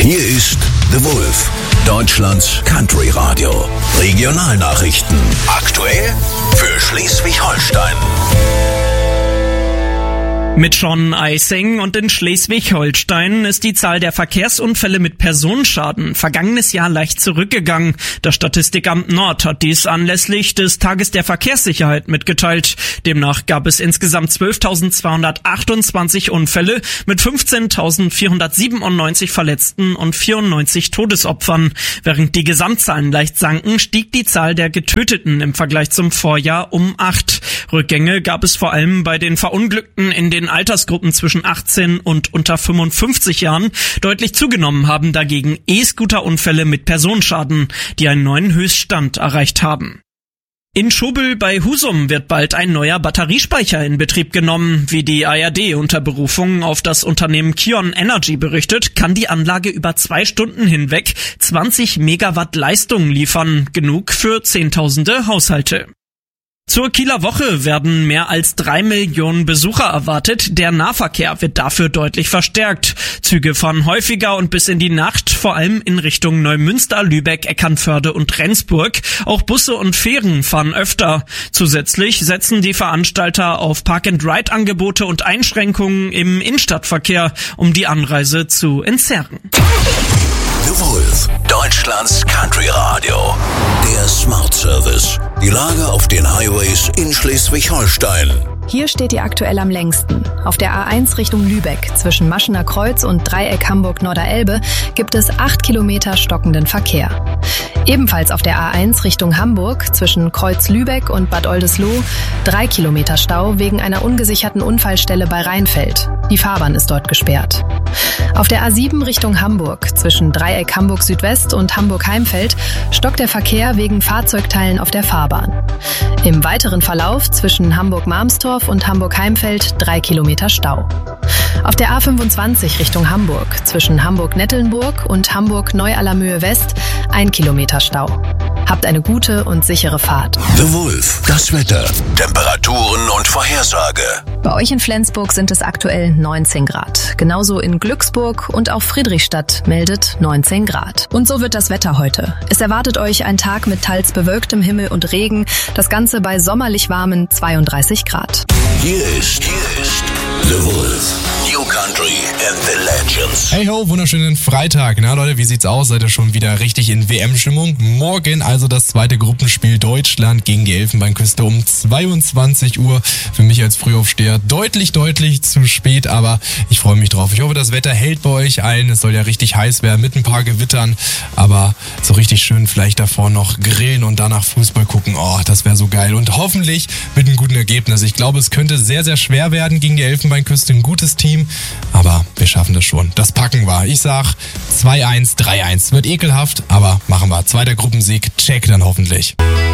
Hier ist The Wolf, Deutschlands Country Radio. Regionalnachrichten. Aktuell für Schleswig-Holstein. Mit Sean Eising und in Schleswig-Holstein ist die Zahl der Verkehrsunfälle mit Personenschaden vergangenes Jahr leicht zurückgegangen. Das Statistikamt Nord hat dies anlässlich des Tages der Verkehrssicherheit mitgeteilt. Demnach gab es insgesamt 12.228 Unfälle mit 15.497 Verletzten und 94 Todesopfern. Während die Gesamtzahlen leicht sanken, stieg die Zahl der Getöteten im Vergleich zum Vorjahr um 8. Rückgänge gab es vor allem bei den Verunglückten in den Altersgruppen zwischen 18 und unter 55 Jahren. Deutlich zugenommen haben dagegen E-Scooter-Unfälle mit Personenschaden, die einen neuen Höchststand erreicht haben. In Schobel bei Husum wird bald ein neuer Batteriespeicher in Betrieb genommen. Wie die ARD unter Berufung auf das Unternehmen Kion Energy berichtet, kann die Anlage über 2 Stunden hinweg 20 Megawatt Leistung liefern, genug für Zehntausende Haushalte. Zur Kieler Woche werden mehr als 3 Millionen Besucher erwartet. Der Nahverkehr wird dafür deutlich verstärkt. Züge fahren häufiger und bis in die Nacht, vor allem in Richtung Neumünster, Lübeck, Eckernförde und Rendsburg. Auch Busse und Fähren fahren öfter. Zusätzlich setzen die Veranstalter auf Park-and-Ride-Angebote und Einschränkungen im Innenstadtverkehr, um die Anreise zu entzerren. The Wolf, Deutschlands Country Radio. Der Smart Service. Die Lage auf den Highways in Schleswig-Holstein. Hier steht ihr aktuell am längsten. Auf der A1 Richtung Lübeck zwischen Maschener Kreuz und Dreieck Hamburg-Norderelbe gibt es 8 Kilometer stockenden Verkehr. Ebenfalls auf der A1 Richtung Hamburg zwischen Kreuz Lübeck und Bad Oldesloe 3 Kilometer Stau wegen einer ungesicherten Unfallstelle bei Rheinfeld. Die Fahrbahn ist dort gesperrt. Auf der A7 Richtung Hamburg zwischen Dreieck Hamburg Südwest und Hamburg-Heimfeld stockt der Verkehr wegen Fahrzeugteilen auf der Fahrbahn. Im weiteren Verlauf zwischen Hamburg-Marmstorf und Hamburg-Heimfeld 3 Kilometer Stau. Auf der A25 Richtung Hamburg zwischen Hamburg-Nettelnburg und Hamburg-Neu-Allermöhe West 1 Kilometer Stau. Habt eine gute und sichere Fahrt. The Wolf, das Wetter, Temperaturen und Vorhersage. Bei euch in Flensburg sind es aktuell 19 Grad. Genauso in Glücksburg und auch Friedrichstadt meldet 19 Grad. Und so wird das Wetter heute. Es erwartet euch ein Tag mit teils bewölktem Himmel und Regen. Das Ganze bei sommerlich warmen 32 Grad. Hier ist The Wolf. New Country and the Legends. Hey ho, wunderschönen Freitag. Na Leute, wie sieht's aus? Seid ihr schon wieder richtig in WM-Stimmung? Morgen also das zweite Gruppenspiel Deutschland gegen die Elfenbeinküste um 22 Uhr. Für mich als Frühaufsteher deutlich zu spät, aber ich freue mich drauf. Ich hoffe, das Wetter hält bei euch ein. Es soll ja richtig heiß werden mit ein paar Gewittern, aber so richtig schön vielleicht davor noch grillen und danach Fußball gucken. Oh, das wäre so geil und hoffentlich mit einem guten Ergebnis. Ich glaube, es könnte sehr schwer werden gegen die Elfenbeinküste. Ein gutes Team, aber wir schaffen das schon. Das packen wir. Ich sag 2-1, 3-1. Wird ekelhaft, aber machen wir. Zweiter Gruppensieg, check dann hoffentlich.